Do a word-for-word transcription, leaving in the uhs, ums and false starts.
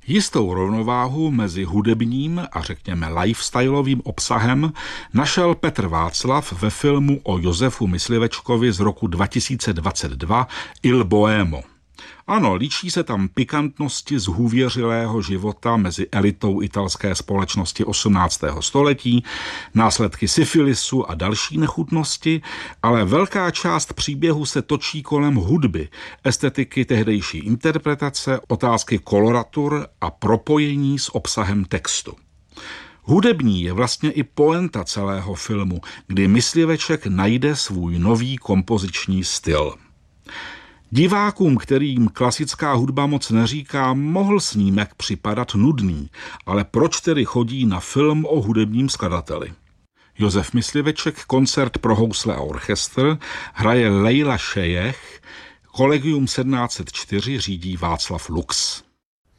Jistou rovnováhu mezi hudebním a řekněme lifestyleovým obsahem našel Petr Václav ve filmu o Josefu Myslivečkovi z roku dva tisíce dvacet dva Il Boemo. Ano, líčí se tam pikantnosti zhůvěřilého života mezi elitou italské společnosti osmnáctého století, následky syfilisu a další nechutnosti, ale velká část příběhu se točí kolem hudby, estetiky tehdejší interpretace, otázky koloratur a propojení s obsahem textu. Hudební je vlastně i poenta celého filmu, kdy Mysliveček najde svůj nový kompoziční styl. Divákům, kterým klasická hudba moc neříká, mohl snímek připadat nudný, ale proč tedy chodí na film o hudebním skladateli? Josef Mysliveček koncert pro housle a orchestr hraje Leila Šejech, Collegium sedmnáct set čtyři řídí Václav Lux.